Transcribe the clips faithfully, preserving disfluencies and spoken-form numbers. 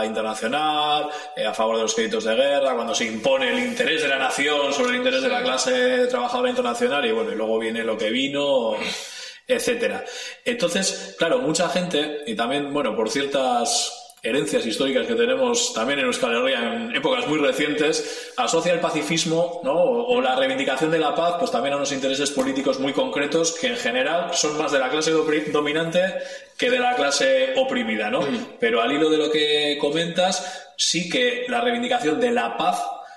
internacional, eh, a favor de los créditos de guerra, cuando se impone el interés de la nación sobre el interés de la clase trabajadora internacional, y bueno, y luego viene lo que vino, etcétera. Entonces, claro, mucha gente, y también, bueno, por ciertas herencias históricas que tenemos también en Euskal Herria en épocas muy recientes, asocia el pacifismo, ¿no? o, o la reivindicación de la paz pues también a unos intereses políticos muy concretos que en general son más de la clase dominante que de la clase oprimida, ¿no? Mm. Pero al hilo de lo que comentas, sí que la reivindicación de la paz,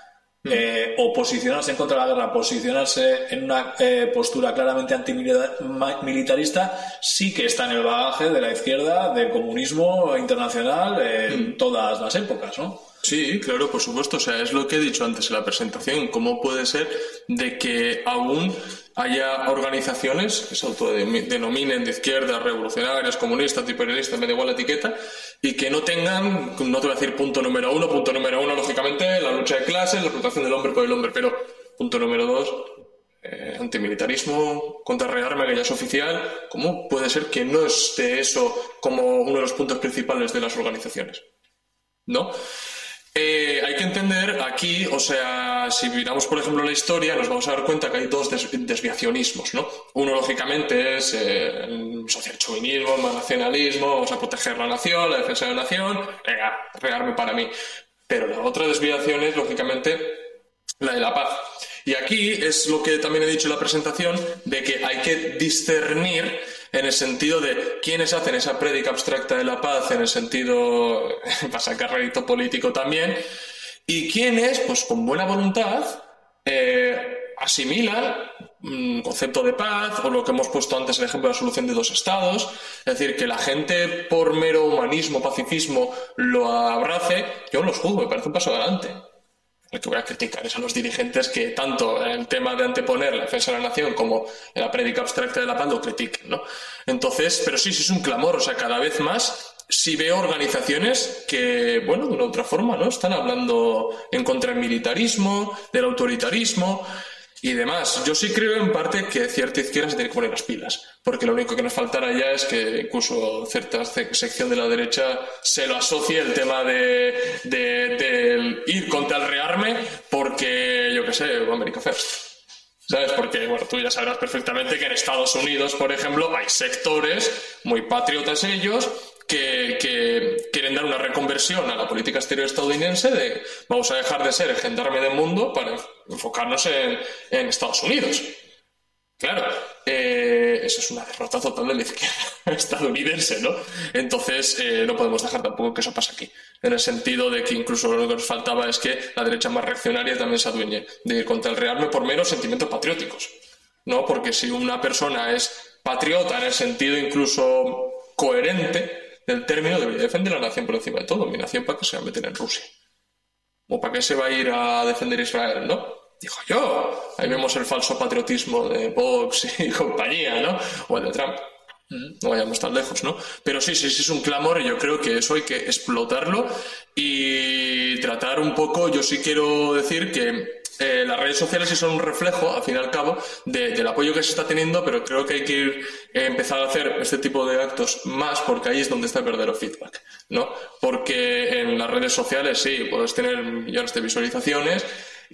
Eh, o posicionarse en contra de la guerra, posicionarse en una eh, postura claramente antimilitarista, sí que está en el bagaje de la izquierda, del comunismo internacional en mm. todas las épocas, ¿no? Sí, claro, por supuesto. O sea, es lo que he dicho antes en la presentación. ¿Cómo puede ser de que aún haya organizaciones que se autodenominen de izquierda, revolucionarias, comunistas, imperialistas, me da igual la etiqueta, y que no tengan, no te voy a decir punto número uno, punto número uno, lógicamente, la lucha de clases, la explotación del hombre por el hombre, pero punto número dos, eh, antimilitarismo, contrarrearme, que ya es oficial. ¿Cómo puede ser que no esté eso como uno de los puntos principales de las organizaciones? ¿No? Eh, hay que entender aquí, o sea, si miramos por ejemplo la historia, nos vamos a dar cuenta que hay dos des- desviacionismos, ¿no? Uno lógicamente es eh, el socialchauvinismo, el nacionalismo, vamos a proteger la nación, la defensa de la nación, venga, regarme para mí. Pero la otra desviación es lógicamente la de la paz. Y aquí es lo que también he dicho en la presentación, de que hay que discernir en el sentido de quiénes hacen esa prédica abstracta de la paz, en el sentido para sacar rédito político también, y quiénes, pues con buena voluntad, eh, asimilan un concepto de paz, o lo que hemos puesto antes, el ejemplo de la solución de dos estados. Es decir, que la gente por mero humanismo, pacifismo, lo abrace. Yo no los juzgo, me parece un paso adelante. El que voy a criticar es a los dirigentes que tanto en el tema de anteponer la defensa de la nación como en la prédica abstracta de la paz lo critiquen, ¿no? Entonces, pero sí, sí es un clamor, o sea, cada vez más sí veo organizaciones que, bueno, de una otra forma, ¿no? Están hablando en contra del militarismo, del autoritarismo y demás. Yo sí creo en parte que cierta izquierda se tiene que poner las pilas, porque lo único que nos faltará ya es que incluso cierta sección de la derecha se lo asocie el tema de, de, de ir contra el rearme porque, yo qué sé, America First. ¿Sabes? Porque, bueno, tú ya sabrás perfectamente que en Estados Unidos, por ejemplo, hay sectores muy patriotas ellos que, que quieren dar una reconversión a la política exterior estadounidense de vamos a dejar de ser el gendarme del mundo para enfocarnos en, en Estados Unidos. Claro, eh, eso es una derrota total de la izquierda estadounidense, ¿no? Entonces, eh, no podemos dejar tampoco que eso pase aquí. En el sentido de que incluso lo que nos faltaba es que la derecha más reaccionaria también se adueñe de ir contra el rearme por meros sentimientos patrióticos, ¿no? Porque si una persona es patriota en el sentido incluso coherente del término, debería defender a la nación por encima de todo. Mi nación, ¿para qué se va a meter en Rusia? ¿O para qué se va a ir a defender Israel, no? Dijo yo. Ahí vemos el falso patriotismo de Vox y compañía, ¿no? O el de Trump. No vayamos tan lejos, ¿no? Pero sí, sí, sí es un clamor y yo creo que eso hay que explotarlo y tratar un poco. Yo sí quiero decir que eh, las redes sociales sí son un reflejo, al fin y al cabo, de, del apoyo que se está teniendo, pero creo que hay que ir, eh, empezar a hacer este tipo de actos más, porque ahí es donde está el verdadero feedback, ¿no? Porque en las redes sociales sí, puedes tener millones de visualizaciones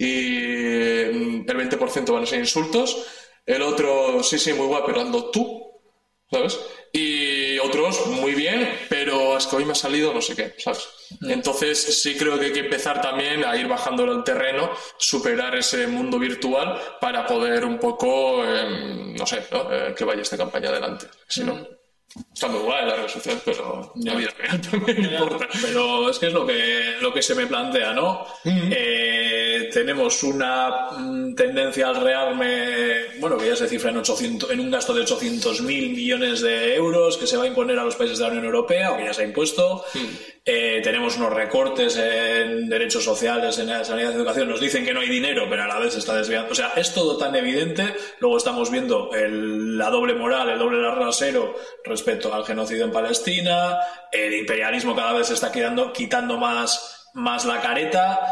y el veinte por ciento van a ser insultos, el otro, sí, sí, muy guay, pero hazlo tú, ¿sabes? Y otros, muy bien, pero es que hoy me ha salido no sé qué, ¿sabes? Mm. Entonces sí creo que hay que empezar también a ir bajándolo al terreno, superar ese mundo virtual para poder un poco, eh, no sé, ¿no? Eh, que vaya esta campaña adelante. Si no, está muy guay la red social, pero la vida real también importa. Pero es que es lo que, lo que se me plantea, ¿no? Mm. Eh, tenemos una mm, tendencia al rearme, bueno, que ya se cifra en, ochocientos, en un gasto de ochocientos mil millones de euros que se va a imponer a los países de la Unión Europea, o que ya se ha impuesto. Mm. Eh, tenemos unos recortes en derechos sociales, en sanidad y educación. Nos dicen que no hay dinero, pero a la vez se está desviando. O sea, es todo tan evidente. Luego estamos viendo el, la doble moral, el doble rasero respecto al genocidio en Palestina. El imperialismo cada vez se está quitando, quitando más, más la careta.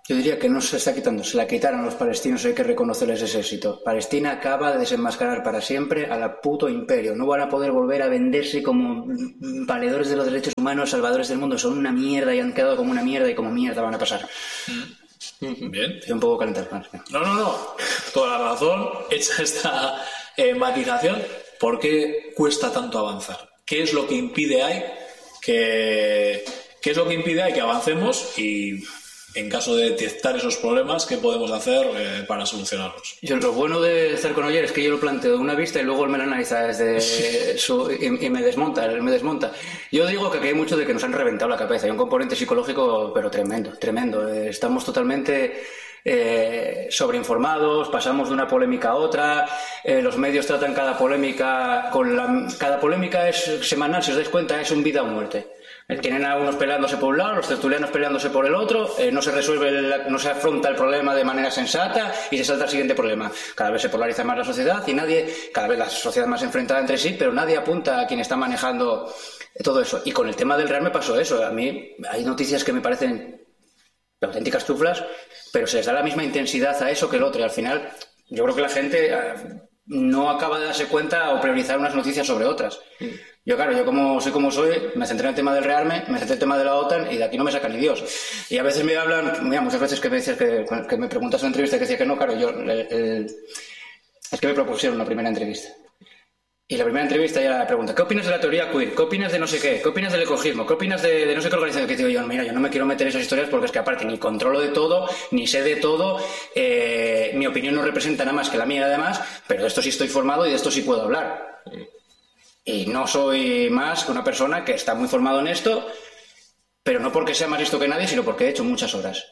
Yo diría que no se está quitando, se la quitaron a los palestinos, hay que reconocerles ese éxito. Palestina acaba de desenmascarar para siempre al puto imperio. No van a poder volver a venderse como valedores de los derechos humanos, salvadores del mundo. Son una mierda y han quedado como una mierda y como mierda van a pasar. Bien. Estoy un poco calentar más. No, no, no. Toda la razón. Hecha esta eh, matización, ¿por qué cuesta tanto avanzar? ¿Qué es lo que impide ahí que, qué es lo que impide ahí que avancemos y... en caso de detectar esos problemas, ¿qué podemos hacer eh, para solucionarlos? Yo, lo bueno de estar con Oyer es que yo lo planteo de una vista y luego él me lo analiza desde su, y, y me desmonta, él me desmonta. Yo digo que aquí hay mucho de que nos han reventado la cabeza. Hay un componente psicológico, pero tremendo, tremendo. Estamos totalmente eh, sobreinformados, pasamos de una polémica a otra, eh, los medios tratan cada polémica con la... Cada polémica es semanal, si os dais cuenta, es un vida o muerte. Tienen a unos peleándose por un lado, los tertulianos peleándose por el otro, eh, no se resuelve, el, no se afronta el problema de manera sensata y se salta al siguiente problema. Cada vez se polariza más la sociedad y nadie, cada vez la sociedad más enfrentada entre sí, pero nadie apunta a quien está manejando todo eso. Y con el tema del Real me pasó eso. A mí hay noticias que me parecen auténticas chuflas, pero se les da la misma intensidad a eso que el otro. Y al final, yo creo que la gente eh, no acaba de darse cuenta o priorizar unas noticias sobre otras. Yo, claro, yo como soy como soy, me centré en el tema del Rearme, me centré en el tema de la OTAN y de aquí no me saca ni Dios. Y a veces me hablan, mira, muchas veces que me dices que, que me preguntas en una entrevista que decía que no, claro, yo, el, el, es que me propusieron una primera entrevista. Y la primera entrevista ya la pregunta, ¿qué opinas de la teoría queer? ¿Qué opinas de no sé qué? ¿Qué opinas del ecologismo? ¿Qué opinas de, de no sé qué organización? Que digo yo, mira, yo no me quiero meter en esas historias porque es que aparte ni controlo de todo, ni sé de todo, eh, mi opinión no representa nada más que la mía además, pero de esto sí estoy formado y de esto sí puedo hablar. Y no soy más que una persona que está muy formado en esto, pero no porque sea más listo que nadie, sino porque he hecho muchas horas.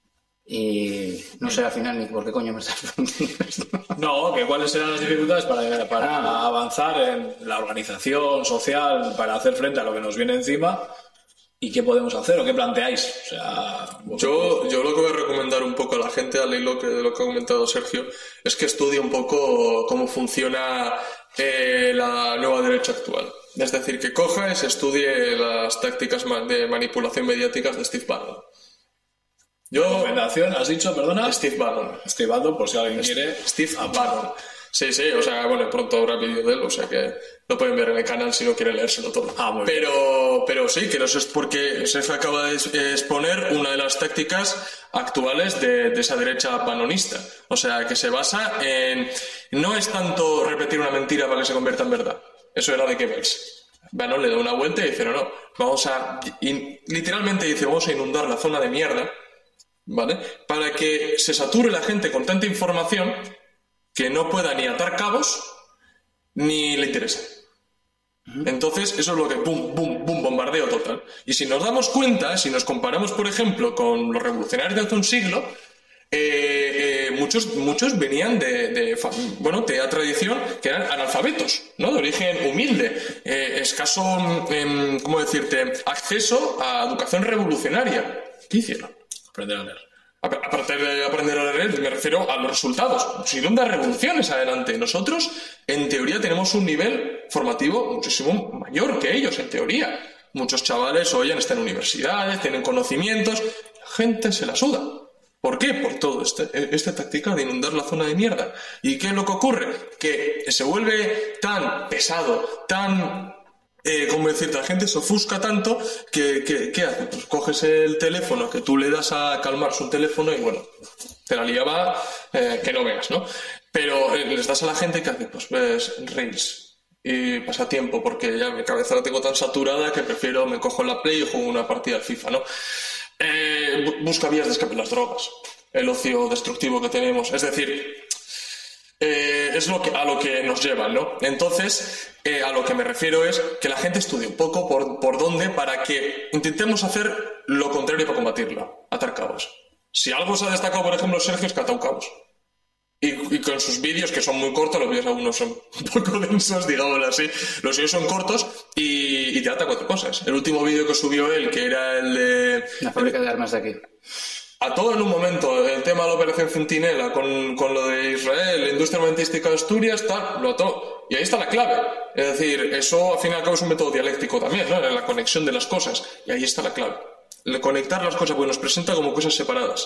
Y no sé al final ni por qué coño me estás preguntando esto. No, que cuáles serán las dificultades para, para ah. avanzar en la organización social, para hacer frente a lo que nos viene encima y qué podemos hacer o qué planteáis. O sea, yo, yo lo que voy a recomendar un poco a la gente, al hilo que, de lo que ha comentado Sergio, es que estudie un poco cómo funciona eh, la nueva derecha actual. Es decir, que coja y se estudie las tácticas de manipulación mediáticas de Steve Bannon. Yo, ¿Recomendación? ¿Has dicho, perdona? Steve Bannon. Steve Bannon, por si alguien Steve, quiere. Steve Bannon. Sí, sí, o sea, bueno, pronto habrá vídeo de él, o sea que lo pueden ver en el canal si no quieren leérselo todo. Ah, muy pero, bien. pero sí, que no sé, es porque Sergio acaba de exponer una de las tácticas actuales de, de esa derecha banonista. O sea, que se basa en... No es tanto repetir una mentira para que se convierta en verdad. Eso era de Goebbels. Bannon le da una vuelta y dice, no, no, vamos a... In, literalmente dice, vamos a inundar la zona de mierda, ¿vale? Para que se sature la gente con tanta información que no pueda ni atar cabos ni le interesa. Entonces, eso es lo que boom, boom, boom, bombardeo total. Y si nos damos cuenta, si nos comparamos, por ejemplo, con los revolucionarios de hace un siglo, eh, eh, muchos, muchos venían de, de, bueno, de la tradición que eran analfabetos, ¿no? De origen humilde, eh, escaso, eh, ¿cómo decirte?, acceso a educación revolucionaria. ¿Qué hicieron? Aprender a leer. Aparte de aprender a leer, me refiero a los resultados. Si dan revoluciones adelante. Nosotros, en teoría, tenemos un nivel formativo muchísimo mayor que ellos, en teoría. Muchos chavales hoy están en universidades, tienen conocimientos. La gente se la suda. ¿Por qué? Por todo este, esta táctica de inundar la zona de mierda. ¿Y qué es lo que ocurre? Que se vuelve tan pesado, tan... Eh, como decirte, la gente se ofusca tanto que, que ¿qué hace? Pues coges el teléfono que tú le das a calmar su teléfono y bueno, te la liaba eh, que no veas, ¿no? Pero eh, les das a la gente que hace, pues ves Reels y pasa tiempo porque ya mi cabeza la tengo tan saturada que prefiero me cojo la Play y juego una partida al FIFA, ¿no? Eh, busca vías de escape, las drogas, el ocio destructivo que tenemos, es decir... Eh, es lo que, a lo que nos llevan, ¿no? Entonces, eh, a lo que me refiero es que la gente estudie un poco por, por dónde para que intentemos hacer lo contrario para combatirlo, atar cabos. Si algo se ha destacado, por ejemplo, Sergio, es que ha atado cabos. Y, y con sus vídeos, que son muy cortos, los vídeos algunos son un poco densos, digámoslo así, los vídeos son cortos y, y te ata cuatro cosas. El último vídeo que subió él, que era el de... La fábrica de armas de aquí. A todo en un momento, el tema de la operación Centinela, con, con lo de Israel, la industria armamentística de Asturias, tal, lo ató. Y ahí está la clave. Es decir, eso al fin y al cabo es un método dialéctico también, ¿no? La conexión de las cosas. Y ahí está la clave. El conectar las cosas, porque nos presenta como cosas separadas.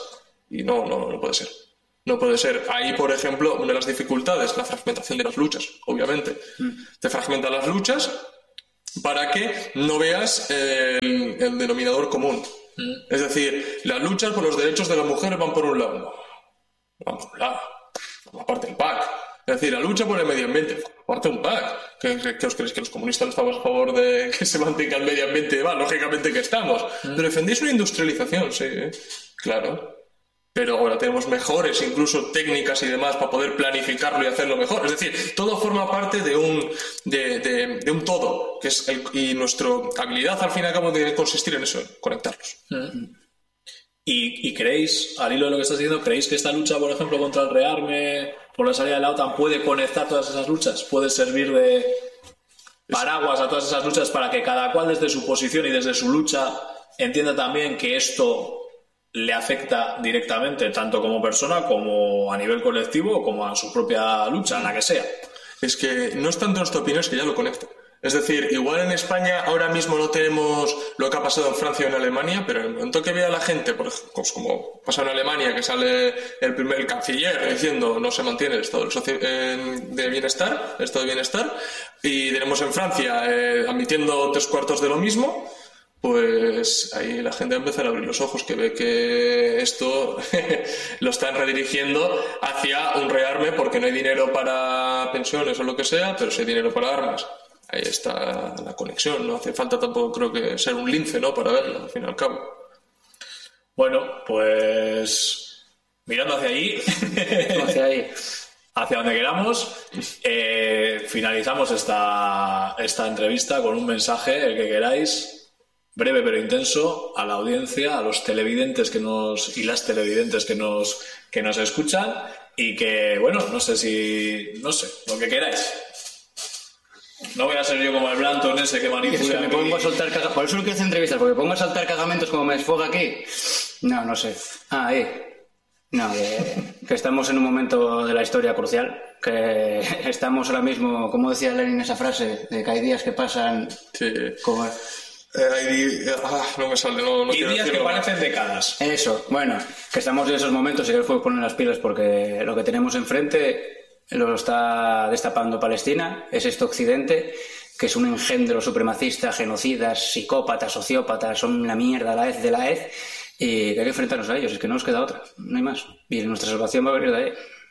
Y no, no, no puede ser. No puede ser. Ahí, por ejemplo, una de las dificultades, la fragmentación de las luchas, obviamente. Mm. Te fragmentan las luchas para que no veas el, el denominador común. Mm. Es decir, las luchas por los derechos de las mujeres van por un lado. No, van por un lado. Forma parte del P A C. Es decir, la lucha por el medio ambiente, forma parte de un P A C. ¿Qué, qué os creéis? ¿Que los comunistas no estamos a favor de que se mantenga el medio ambiente? Va, lógicamente que estamos. Mm. Pero defendéis una industrialización, sí, ¿eh? Claro. Pero ahora tenemos mejores incluso técnicas y demás para poder planificarlo y hacerlo mejor. Es decir, todo forma parte de un, de, de, de un todo, que es el, y nuestra habilidad al fin y al cabo debe consistir en eso, en conectarlos. Mm. ¿Y, ¿Y creéis, al hilo de lo que estás diciendo, creéis que esta lucha, por ejemplo, contra el rearme, por la salida de la OTAN, puede conectar todas esas luchas? ¿Puede servir de paraguas a todas esas luchas para que cada cual desde su posición y desde su lucha entienda también que esto le afecta directamente, tanto como persona como a nivel colectivo, como a su propia lucha, en la que sea? Es que no es tanto nuestra opinión, es que ya lo conecta. Es decir, igual en España ahora mismo no tenemos lo que ha pasado en Francia o en Alemania, pero en el momento que vea a la gente, por ejemplo, pues como pasa en Alemania, que sale el primer el canciller diciendo no se mantiene el estado de bienestar, el estado de bienestar, y tenemos en Francia eh, admitiendo tres cuartos de lo mismo, pues ahí la gente va a empezar a abrir los ojos, que ve que esto lo están redirigiendo hacia un rearme porque no hay dinero para pensiones o lo que sea, pero sí hay dinero para armas. Ahí está la conexión, no hace falta tampoco, creo que ser un lince, ¿no?, para verlo, al fin y al cabo. Bueno, pues mirando hacia allí, hacia ahí, hacia donde queramos, eh, finalizamos esta, esta entrevista con un mensaje, el que queráis, breve pero intenso, a la audiencia, a los televidentes que nos y las televidentes que nos, que nos escuchan, y que, bueno, no sé si, no sé, lo que queráis. No voy a ser yo como el Blanton ese que manipula. Me pongo a soltar caga... Por eso no quiero hacer entrevistas, porque pongo a saltar cagamentos como me desfoga aquí. No, no sé. Ah, ahí. No, que, que estamos en un momento de la historia crucial. Que estamos ahora mismo, como decía Lenin esa frase, de que hay días que pasan. Sí. Como... Eh, hay... ah, no me sale, no, no y días que parecen décadas. Eso, bueno, que estamos en esos momentos y que nos podemos poner las pilas porque lo que tenemos enfrente lo está destapando Palestina, es este Occidente, que es un engendro supremacista, genocidas, psicópatas, sociópatas, son la mierda a la vez de la vez, y que hay que enfrentarnos a ellos, es que no nos queda otra, no hay más. Y nuestra salvación va a venir de ahí.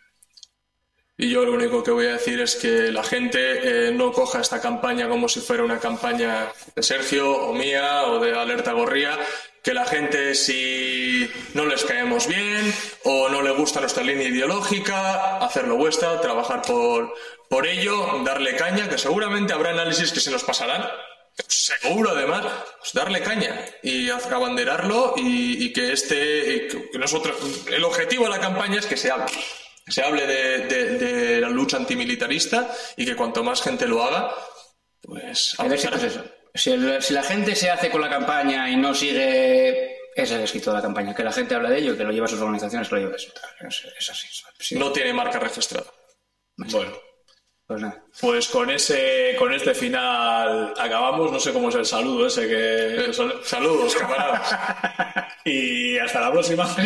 Y yo lo único que voy a decir es que la gente eh, no coja esta campaña como si fuera una campaña de Sergio o mía o de Alerta Gorría, que la gente, si no les caemos bien o no le gusta nuestra línea ideológica, hacerlo vuestra, trabajar por, por ello, darle caña, que seguramente habrá análisis que se nos pasarán, seguro además, pues darle caña y abanderarlo y, y que este, y que nosotros, el objetivo de la campaña es que se hable. Que se hable de, de, de la lucha antimilitarista y que cuanto más gente lo haga, pues... El éxito es eso. Si, el, si la gente se hace con la campaña y no sigue... Es el éxito de la campaña. Que la gente habla de ello y que lo lleva a sus organizaciones, que lo lleva a eso. Es, es así. Sí. No tiene marca registrada. Bueno. Pues nada. Pues con ese, con este final acabamos. No sé cómo es el saludo ese que... Eh, saludos, camaradas. Y hasta la próxima.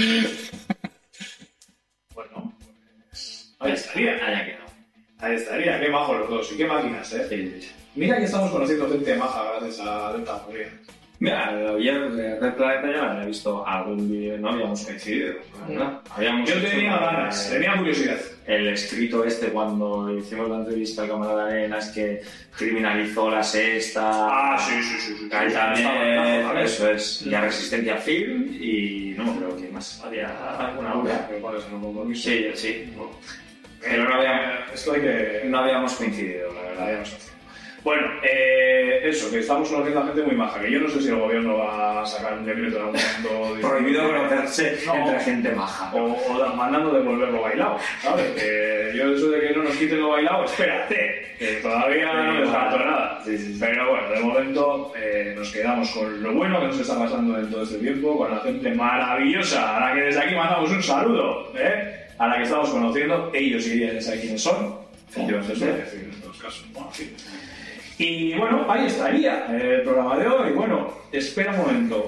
Bueno... Ahí estaría. Allá que no. Ahí estaría. Qué majos los dos y qué máquinas, ¿eh? Sí, sí. Mira que estamos conociendo gente maja gracias a Alerta Gorría. Mira, ayer de Red Planeta ya he visto algún vídeo, no habíamos coincidido, ¿verdad? Habíamos Yo tenía ganas, eh, tenía curiosidad. El escrito este cuando hicimos la entrevista al camarada Arenas que criminalizó la sexta. Ah, sí, sí, sí. sí. Ahí también, sí, eso es, ya Resistencia Film y no creo que más. Había alguna otra. ¿Cuál es el nombre? Sí, sí. Pero no habíamos, esto hay que... no habíamos coincidido, la verdad. Habíamos coincidido. Bueno, eh, eso, que estamos conociendo a gente muy maja, que yo no sé si el gobierno va a sacar un decreto en algún momento... Prohibido conocerse no, entre gente maja. O, o mandando devolver lo bailado, ¿sabes? Que yo eso de que no nos quiten lo bailado, espérate, que todavía no les falta nada. Sí, sí, sí. Pero bueno, de momento eh, nos quedamos con lo bueno que nos está pasando en todo este tiempo, con la gente maravillosa, a la que desde aquí mandamos un saludo, ¿eh? A la que estamos conociendo, ellos y ellas ya saben quiénes son, yo no sé decir en estos casos, bueno, sí. Y bueno, ahí estaría el programa de hoy. Bueno, espera un momento.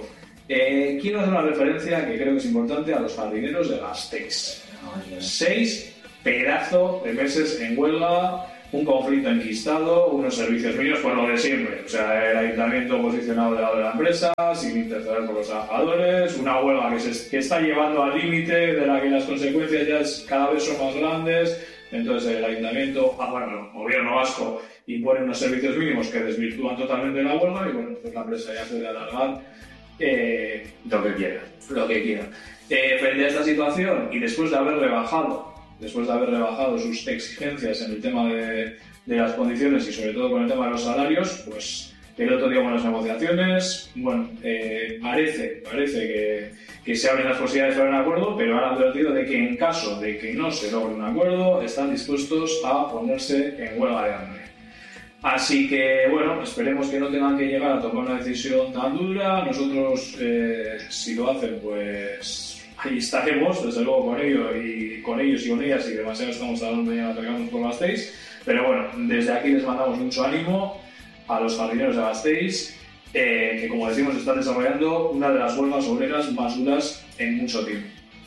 Eh, quiero hacer una referencia que creo que es importante a los jardineros de Gasteiz. Seis pedazos de meses en huelga, un conflicto enquistado, unos servicios mínimos, pues lo de siempre. O sea, el ayuntamiento posicionado del lado de la empresa, sin interceder por los trabajadores, una huelga que, se, que está llevando al límite, de la que las consecuencias ya es, cada vez son más grandes. Entonces el ayuntamiento, ah, bueno, el gobierno vasco impone unos servicios mínimos que desvirtúan totalmente la huelga y bueno, pues la empresa ya puede alargar eh, lo que quiera, lo que quiera. Eh, frente a esta situación y después de haber rebajado, después de haber rebajado sus exigencias en el tema de, de las condiciones y sobre todo con el tema de los salarios, pues el otro día con las negociaciones, bueno, eh, parece, parece que, que se abren las posibilidades para un acuerdo, pero han advertido de que en caso de que no se logre un acuerdo, están dispuestos a ponerse en huelga de hambre. Así que, bueno, esperemos que no tengan que llegar a tomar una decisión tan dura. Nosotros, eh, si lo hacen, pues ahí estaremos, desde luego, con ellos y con ellos y con ellas, y demasiado estamos hablando ya acercándonos por Gasteiz. Pero bueno, desde aquí les mandamos mucho ánimo a los jardineros de Gasteiz, eh, que como decimos están desarrollando una de las huelgas obreras más duras en mucho tiempo.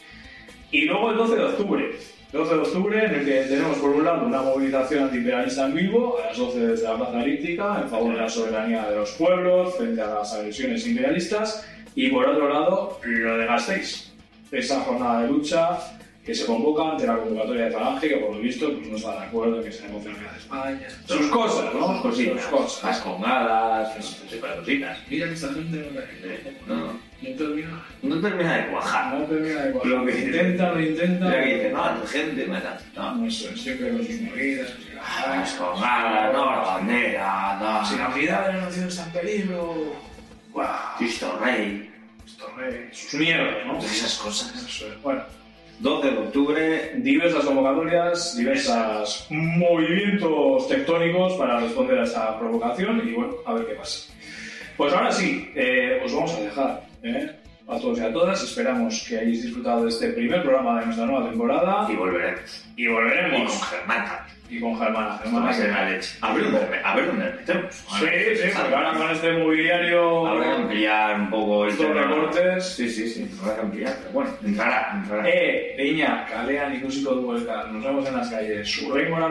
Y luego el doce de octubre. doce de octubre, en el que tenemos por un lado una movilización antiimperialista en Bilbo, a las doce desde la Plaza Elíptica, en favor de la soberanía de los pueblos, frente a las agresiones imperialistas, y por otro lado, lo de Gasteiz, esa jornada de lucha que se convoca ante la convocatoria de Falange, que por lo visto pues, no está de acuerdo en que se negocie la de España. Sus cosas, ¿no? Sus cositas, sus cosas. las congadas, ese tipo de cositas. Mira que esta gente no, no, no termina. No termina de cuajar. No termina de cuajar. Lo que intenta, lo intenta. Mira que dice, no, la gente, mira, no. No sé, siempre con sus movidas. Las congadas, no, la bandera, no. Si la unidad de la nación está en peligro. ¡Guau! Cristo Rey. Cristo Rey. Sus mierdas, ¿no? Todas esas cosas. Eso es. Bueno. doce de octubre, diversas convocatorias, diversos movimientos tectónicos para responder a esta provocación y bueno, a ver qué pasa. Pues ahora sí, eh, os vamos a dejar ¿eh? a todos y a todas. Esperamos que hayáis disfrutado de este primer programa de nuestra nueva temporada. y volveremos. Y volveremos. Y con Germán también. Y con Germán. Esto va a ser la leche. A ver dónde, a ver dónde metemos. Sí, sí, porque ahora con este mobiliario... Habrá que ampliar un poco estos tema. recortes. Sí, sí, sí, habrá que ampliar. Pero bueno, entrará, entrará. Eh, Peña, kalean ikusiko dugu elkar. Nos vemos en las calles. Surrengo